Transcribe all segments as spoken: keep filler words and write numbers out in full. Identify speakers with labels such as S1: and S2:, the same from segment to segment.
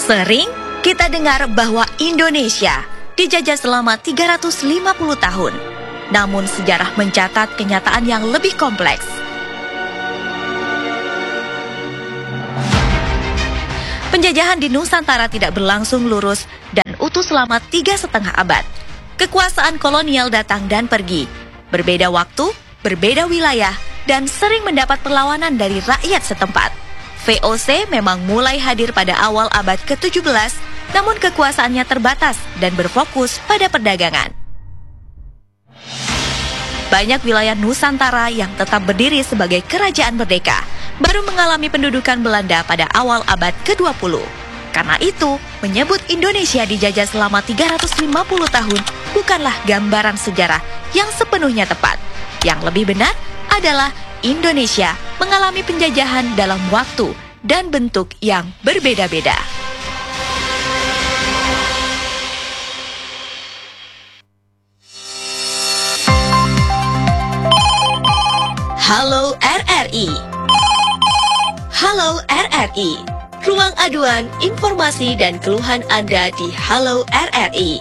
S1: Sering kita dengar bahwa Indonesia dijajah selama tiga ratus lima puluh tahun. Namun sejarah mencatat kenyataan yang lebih kompleks. Penjajahan di Nusantara tidak berlangsung lurus dan utuh selama tiga setengah abad. Kekuasaan kolonial datang dan pergi. Berbeda waktu, berbeda wilayah, dan sering mendapat perlawanan dari rakyat setempat. V O C memang mulai hadir pada awal abad ke tujuh belas, namun kekuasaannya terbatas dan berfokus pada perdagangan. Banyak wilayah Nusantara yang tetap berdiri sebagai kerajaan merdeka baru mengalami pendudukan Belanda pada awal abad ke dua puluh. Karena itu, menyebut Indonesia dijajah selama tiga ratus lima puluh tahun bukanlah gambaran sejarah yang sepenuhnya tepat. Yang lebih benar adalah Indonesia mengalami penjajahan dalam waktu dan bentuk yang berbeda-beda. Halo R R I. Halo R R I. Ruang aduan, informasi dan keluhan Anda di Halo R R I.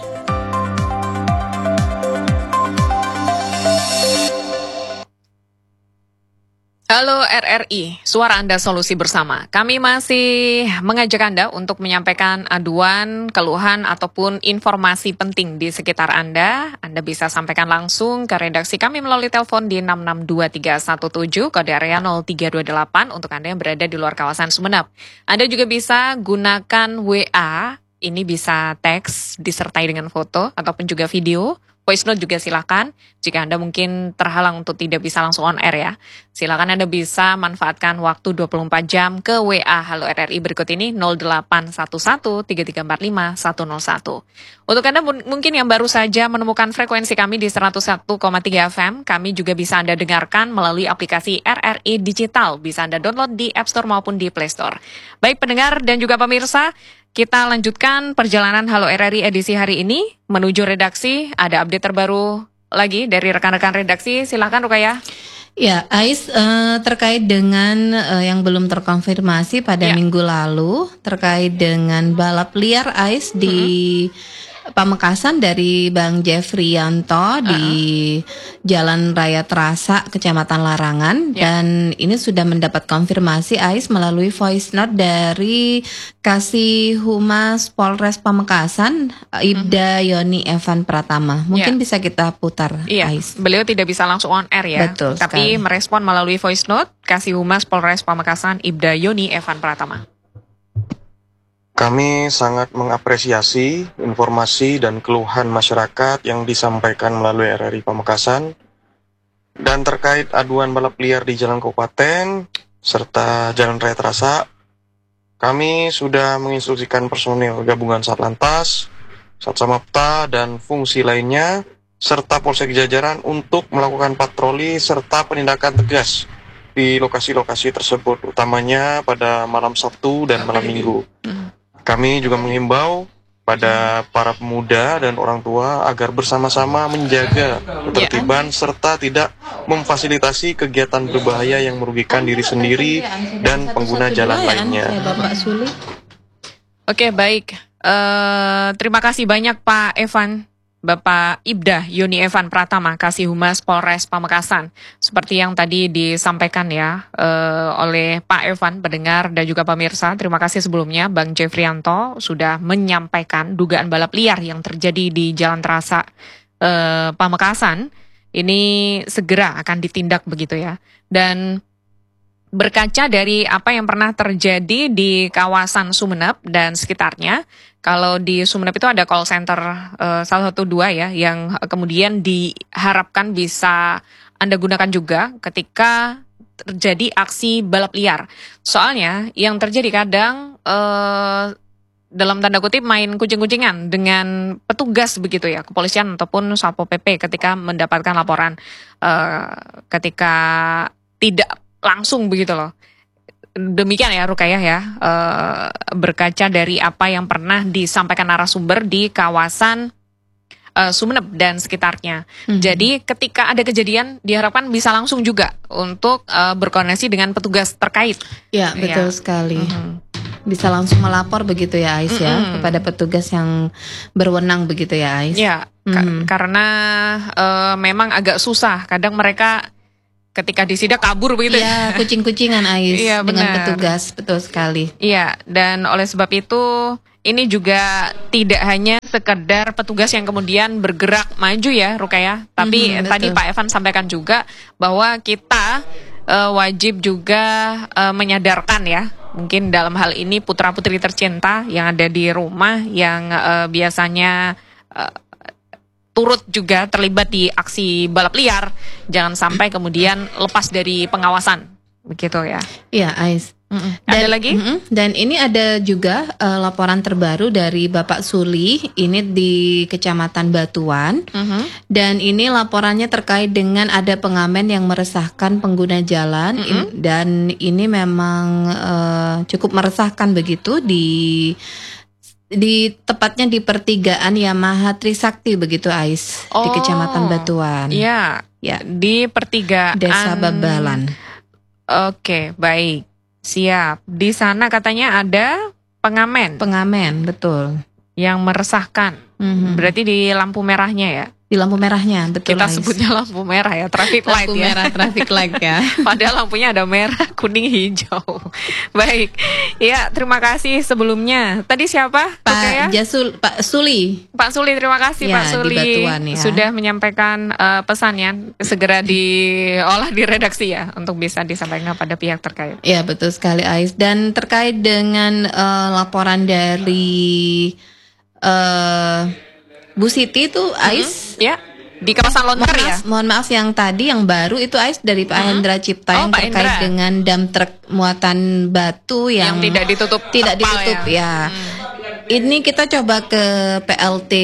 S2: Halo R R I, suara Anda solusi bersama. Kami masih mengajak Anda untuk menyampaikan aduan, keluhan, ataupun informasi penting di sekitar Anda. Anda bisa sampaikan langsung ke redaksi kami melalui telepon di enam enam dua tiga satu tujuh, kode area nol tiga dua delapan untuk Anda yang berada di luar kawasan Sumeneb. Anda juga bisa gunakan W A, ini bisa teks disertai dengan foto ataupun juga video. Voice note juga silakan, jika Anda mungkin terhalang untuk tidak bisa langsung on air ya. Silakan Anda bisa manfaatkan waktu dua puluh empat jam ke W A Halo R R I berikut ini nol delapan satu satu tiga tiga empat lima satu nol satu. Untuk Anda mungkin yang baru saja menemukan frekuensi kami di seratus satu koma tiga F M, kami juga bisa Anda dengarkan melalui aplikasi R R I Digital. Bisa Anda download di App Store maupun di Play Store. Baik pendengar dan juga pemirsa, kita lanjutkan perjalanan Halo R R I edisi hari ini menuju redaksi. Ada update terbaru lagi dari rekan-rekan redaksi. Silakan Rukaya.
S3: Ya, Ais, uh, terkait dengan uh, yang belum terkonfirmasi pada ya. minggu lalu terkait dengan balap liar Ais di mm-hmm. Pamekasan dari Bang Jeffrey Yanto uh-uh. di Jalan Raya Terasa, Kecamatan Larangan, yeah. dan ini sudah mendapat konfirmasi Ais melalui voice note dari Kasih Humas Polres Pamekasan, Ibda uh-huh. Yoni Evan Pratama. Mungkin yeah. bisa kita putar,
S2: yeah.
S3: Ais.
S2: Beliau tidak bisa langsung on air ya,
S3: betul
S2: tapi
S3: sekali.
S2: Merespon melalui voice note Kasih Humas Polres Pamekasan, Ibda Yoni Evan Pratama.
S4: Kami sangat mengapresiasi informasi dan keluhan masyarakat yang disampaikan melalui R R I Pamekasan. Dan terkait aduan balap liar di Jalan Kabupaten serta Jalan Raya Terasa, kami sudah menginstruksikan personil gabungan Satlantas, Satsamapta, dan fungsi lainnya, serta Polsek jajaran untuk melakukan patroli serta penindakan tegas di lokasi-lokasi tersebut, utamanya pada malam Sabtu dan malam Minggu. Kami juga mengimbau pada para pemuda dan orang tua agar bersama-sama menjaga ketertiban serta tidak memfasilitasi kegiatan berbahaya yang merugikan diri sendiri dan pengguna jalan lainnya.
S2: Oke, baik. Uh, terima kasih banyak Pak Evan. Bapak Ibda Yoni Evan Pratama, Kasih Humas Polres Pamekasan. Seperti yang tadi disampaikan ya uh, oleh Pak Evan, pendengar dan juga pemirsa. Terima kasih sebelumnya Bang Jeffrianto sudah menyampaikan dugaan balap liar yang terjadi di Jalan Terasa uh, Pamekasan. Ini segera akan ditindak begitu ya. Dan berkaca dari apa yang pernah terjadi di kawasan Sumeneb dan sekitarnya, kalau di Sumeneb itu ada call center uh, salah satu dua ya, yang kemudian diharapkan bisa Anda gunakan juga ketika terjadi aksi balap liar. Soalnya yang terjadi kadang uh, dalam tanda kutip main kucing-kucingan dengan petugas begitu ya, kepolisian ataupun Satpol P P ketika mendapatkan laporan uh, ketika tidak langsung begitu loh. Demikian ya Rukayah ya, e, berkaca dari apa yang pernah disampaikan narasumber di kawasan e, Sumeneb dan sekitarnya. Mm-hmm. Jadi ketika ada kejadian diharapkan bisa langsung juga untuk e, berkoordinasi dengan petugas terkait.
S3: Ya, betul ya. sekali.
S2: Mm-hmm.
S3: bisa langsung melapor begitu ya Ais ya
S2: Mm-mm.
S3: kepada petugas yang berwenang begitu ya Ais.
S2: Ya, ka-
S3: Mhm.
S2: karena eh, memang agak susah. Kadang mereka ketika disidak kabur begitu.
S3: Iya, kucing-kucingan Ais
S2: Iya,
S3: dengan
S2: benar.
S3: petugas, betul sekali.
S2: Iya, dan oleh sebab itu ini juga tidak hanya sekedar petugas yang kemudian bergerak maju ya Rukaya, tapi
S3: Mhm,
S2: tadi
S3: betul.
S2: Pak Evan sampaikan juga bahwa kita eh, wajib juga eh, menyadarkan ya, mungkin dalam hal ini putra-putri tercinta yang ada di rumah yang eh, biasanya eh, turut juga terlibat di aksi balap liar, jangan sampai kemudian lepas dari pengawasan, begitu ya.
S3: Iya Ais.
S2: Mm-mm. Ada lagi?
S3: mm-mm. Dan ini ada juga eh, laporan terbaru dari Bapak Suli, ini di Kecamatan Batuan.
S2: Mhm.
S3: Dan ini laporannya terkait dengan ada pengamen yang meresahkan pengguna jalan. In- dan ini memang eh, cukup meresahkan begitu di di tepatnya di pertigaan Yamaha Trisakti begitu Ais di
S2: Oh,
S3: Kecamatan Batuan.
S2: Iya,
S3: Ya,
S2: di pertigaan
S3: Desa Babalan.
S2: Oke, baik. Siap. Di sana katanya ada pengamen
S3: Pengamen, betul.
S2: yang meresahkan.
S3: Mhm.
S2: Berarti di lampu merahnya ya.
S3: Di lampu merahnya, betul
S2: Kita
S3: Ais.
S2: sebutnya lampu merah ya, traffic light
S3: Lampu
S2: ya.
S3: merah traffic light ya.
S2: Padahal lampunya ada merah, kuning, hijau. Baik. Ya, terima kasih sebelumnya. Tadi siapa? Rukaya?
S3: Pak Jasul, Pak Suli.
S2: Pak Suli, terima kasih
S3: Ya,
S2: Pak
S3: di
S2: Suli
S3: Batuan ya.
S2: sudah menyampaikan eh, pesannya segera diolah di redaksi ya untuk bisa disampaikan pada pihak terkait.
S3: Ya, betul sekali Ais. Dan terkait dengan eh, laporan dari eh, Bu Siti itu Ais.
S2: Ya, di kawasan
S3: Mohon
S2: Lontar ya.
S3: maaf, mohon maaf yang tadi yang baru itu Ais dari Pak Hendra Cipta
S2: Oh,
S3: yang
S2: Pak
S3: terkait
S2: Hendra.
S3: dengan dam truk muatan batu
S2: Yang
S3: yang,
S2: tidak ditutup
S3: tidak
S2: terpal
S3: ditutup
S2: ya.
S3: ya. Ini kita coba ke P L T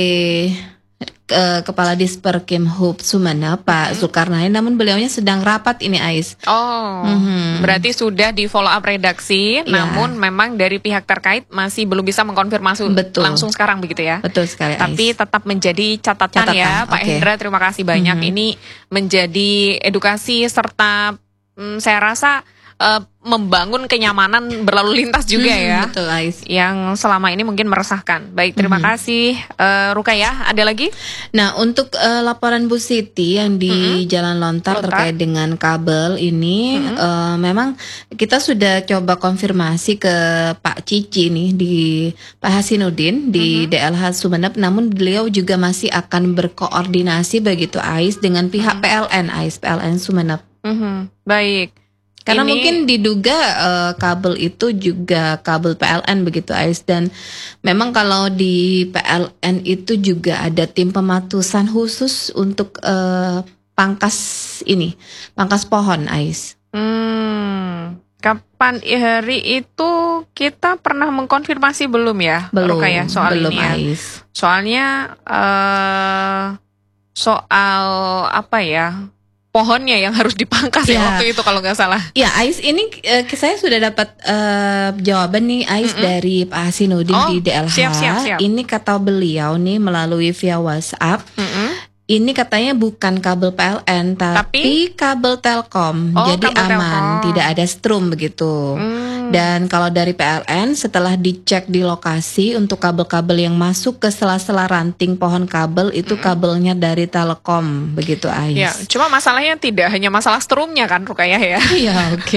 S3: ke Kepala Disperkim Hub Sumeneb Pak Zulkarnain, namun beliaunya sedang rapat ini Ais.
S2: Oh,
S3: Mhm.
S2: berarti sudah di follow up redaksi,
S3: Iya.
S2: namun memang dari pihak terkait masih belum bisa mengkonfirmasi
S3: Betul.
S2: langsung sekarang begitu ya.
S3: Betul sekali
S2: Tapi
S3: Ais.
S2: tetap menjadi catatan,
S3: Catatan,
S2: ya Pak
S3: oke.
S2: Hendra, terima kasih banyak.
S3: Mhm.
S2: Ini menjadi edukasi serta mm, saya rasa eh, membangun kenyamanan berlalu lintas juga
S3: Mhm,
S2: ya.
S3: Betul Ais.
S2: Yang selama ini mungkin meresahkan. Baik, terima
S3: Mhm.
S2: kasih eh, Rukaya. Ada lagi?
S3: Nah, untuk eh, laporan Bu Siti yang di Jalan Lontar
S2: Lontar.
S3: terkait dengan kabel ini, eh, memang kita sudah coba konfirmasi ke Pak Cici nih di Pak Hasinudin di D L H Sumeneb, namun beliau juga masih akan berkoordinasi begitu Ais dengan pihak P L N Ais P L N Sumeneb.
S2: Mhm, baik.
S3: Karena
S2: Ini-
S3: mungkin diduga eh, kabel itu juga kabel P L N begitu Ais, dan memang kalau di P L N itu juga ada tim pematusan khusus untuk eh, pangkas ini, pangkas pohon Ais.
S2: Hmm, kapan hari itu kita pernah mengkonfirmasi belum ya,
S3: Belum,
S2: Rukaya, soal
S3: belum
S2: ini ya?
S3: Ais.
S2: Soalnya eh soal apa ya? Pohonnya yang harus dipangkas ya,
S3: Ya.
S2: waktu itu kalau nggak salah.
S3: Ya Ais, ini eh, saya sudah dapat eh, jawaban nih Ais dari Pak Hasinudin
S2: Oh,
S3: di D L H.
S2: siap, siap, siap.
S3: Ini kata beliau nih melalui via WhatsApp.
S2: Mm-mm.
S3: Ini katanya bukan kabel P L N tapi, kabel Telkom.
S2: Oh,
S3: Jadi
S2: kabel
S3: aman,
S2: Telkom.
S3: tidak ada strum begitu.
S2: Hmm.
S3: Dan kalau dari P L N setelah dicek di lokasi untuk kabel-kabel yang masuk ke sela-sela ranting pohon kabel itu kabelnya dari Telkom begitu Ais.
S2: Ya, cuma masalahnya tidak hanya masalah strumnya kan, Rukaya ya.
S3: Iya, oke.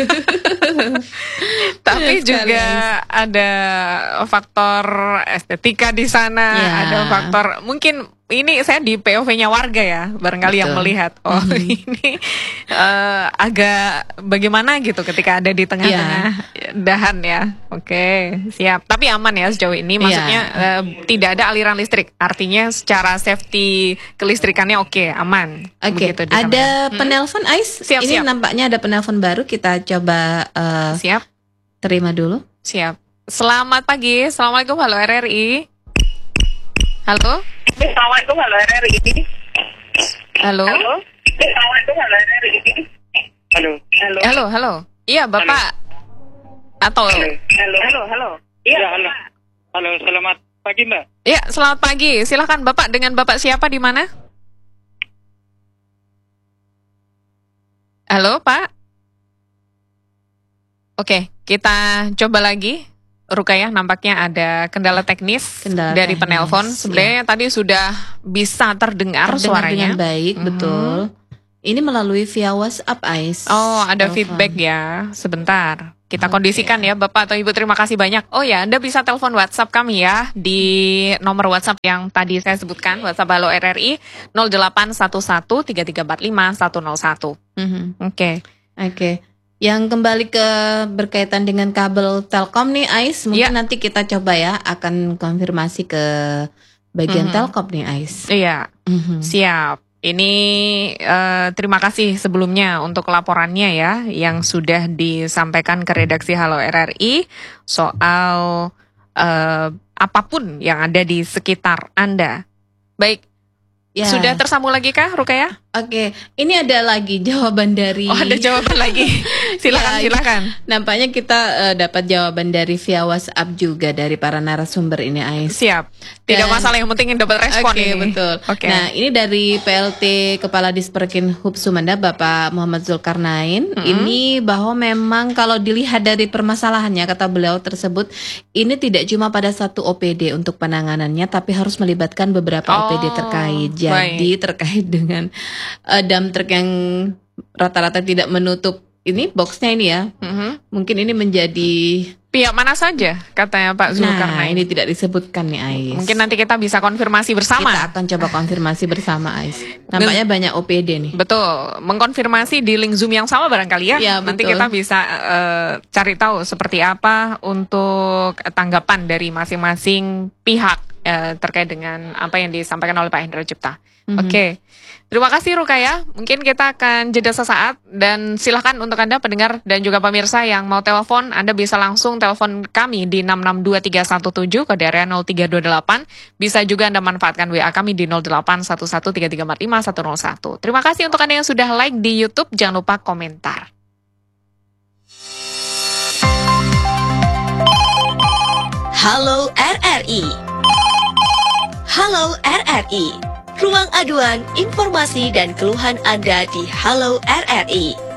S2: Tapi
S3: Benar sekali,
S2: juga ada faktor estetika di sana,
S3: Ya.
S2: ada faktor mungkin ini saya di P O V-nya warga ya, barangkali yang
S3: Betul.
S2: melihat oh ini eh, agak bagaimana gitu ketika ada di tengah-tengah dahan ya. Oke, siap. Tapi aman ya sejauh ini, maksudnya eh, tidak ada aliran listrik. Artinya secara safety kelistrikannya oke, aman.
S3: Oke,
S2: Begitu di
S3: ada
S2: sana.
S3: penelpon Ais.
S2: Siap,
S3: Ini
S2: siap.
S3: nampaknya ada penelpon baru, kita coba eh,
S2: Siap.
S3: terima dulu.
S2: Siap. Selamat pagi. Assalamualaikum. Halo R R I. Halo.
S5: Assalamualaikum halo R R I.
S2: Halo.
S5: Halo. Assalamualaikum halo R R I. Halo. Halo.
S2: Halo, halo. Iya, Bapak. Atau
S5: Halo. Halo. Halo. Halo. Iya, halo. Halo, selamat pagi, Mbak.
S2: ya, selamat pagi. Silakan Bapak, dengan Bapak siapa di mana? Halo, Pak. Oke, kita coba lagi. Rukayah, nampaknya ada kendala teknis
S3: Kendala
S2: dari
S3: teknis,
S2: penelpon.
S3: ya.
S2: Sebenarnya tadi sudah bisa terdengar,
S3: Terdengar
S2: suaranya.
S3: dengan baik,
S2: Mhm.
S3: betul. Ini melalui via WhatsApp, Ais.
S2: Oh, ada
S3: Telepon.
S2: feedback ya. Sebentar. Kita
S3: Oke.
S2: kondisikan ya, Bapak atau Ibu. Terima kasih banyak. Oh ya, Anda bisa telepon WhatsApp kami ya di nomor WhatsApp yang tadi saya sebutkan, WhatsApp Halo R R I nol delapan satu satu tiga tiga empat lima satu nol satu.
S3: Mhm.
S2: Oke.
S3: Oke. Yang kembali ke berkaitan dengan kabel Telkom nih, Ais, mungkin
S2: Iya.
S3: nanti kita coba ya akan konfirmasi ke bagian
S2: Mhm.
S3: Telkom nih, Ais.
S2: Iya,
S3: Mhm.
S2: siap. Ini eh, terima kasih sebelumnya untuk laporannya ya yang sudah disampaikan ke redaksi Halo R R I soal eh, apapun yang ada di sekitar Anda. Baik,
S3: Ya.
S2: sudah tersambung lagi kah Rukayah?
S3: Oke, ini ada lagi jawaban dari.
S2: Oh, ada jawaban lagi. Silakan,
S3: Ya,
S2: silakan.
S3: Nampaknya kita eh, dapat jawaban dari via WhatsApp juga dari para narasumber ini, Ais.
S2: Siap. Tidak
S3: Dan-
S2: masalah, yang penting dapat respon
S3: Oke,
S2: ini.
S3: betul.
S2: Oke.
S3: Nah, ini dari P L T Kepala Disperkin Hub Sumenda, Bapak Muhammad Zulkarnain.
S2: Mm-mm.
S3: Ini bahwa memang kalau dilihat dari permasalahannya, kata beliau tersebut, ini tidak cuma pada satu O P D untuk penanganannya, tapi harus melibatkan beberapa O P D
S2: Oh,
S3: terkait. Jadi terkait dengan uh, dump truck yang rata-rata tidak menutup ini boxnya ini ya,
S2: Mhm.
S3: mungkin ini menjadi.
S2: Pihak mana saja katanya Pak
S3: Nah,
S2: Zulkarnain?
S3: ini tidak disebutkan nih, Ais.
S2: Mungkin nanti kita bisa konfirmasi bersama.
S3: Kita akan coba konfirmasi bersama, Ais. Nampaknya banyak O P D nih.
S2: Betul, mengkonfirmasi di link Zoom yang sama barangkali ya.
S3: Ya,
S2: Nanti
S3: betul.
S2: kita bisa eh, cari tahu seperti apa untuk tanggapan dari masing-masing pihak eh, terkait dengan apa yang disampaikan oleh Pak Hendra Cipta.
S3: Mhm.
S2: Oke, terima kasih Rukayah. Mungkin kita akan jeda sesaat dan silahkan untuk Anda pendengar dan juga pemirsa yang mau telepon, Anda bisa langsung telepon kami di enam enam dua tiga satu tujuh kode area nol tiga dua delapan. Bisa juga Anda manfaatkan W A kami di nol delapan satu satu tiga tiga empat lima satu nol satu. Terima kasih untuk Anda yang sudah like di YouTube, jangan lupa komentar.
S1: Halo R R I. Halo R R I. Ruang aduan, informasi dan keluhan Anda di Halo R R I.